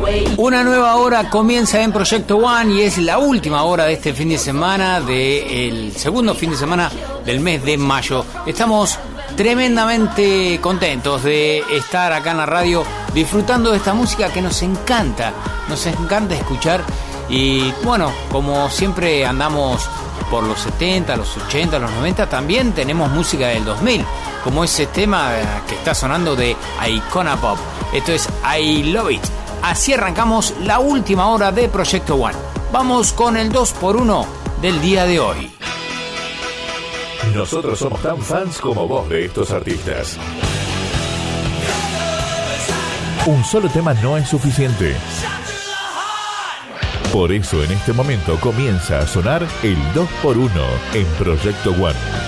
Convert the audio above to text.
Una nueva hora comienza en Proyecto One y es la última hora de este fin de semana, del segundo fin de semana del mes de mayo. Estamos tremendamente contentos de estar acá en la radio disfrutando de esta música que nos encanta escuchar. Y bueno, como siempre andamos por los 70, los 80, los 90, también tenemos música del 2000, como ese tema que está sonando de Icona Pop. Esto es I Love It. Así arrancamos la última hora de Proyecto One. Vamos con el 2x1 del día de hoy. Nosotros somos tan fans como vos de estos artistas. Un solo tema no es suficiente. Por eso en este momento comienza a sonar el 2x1 en Proyecto One.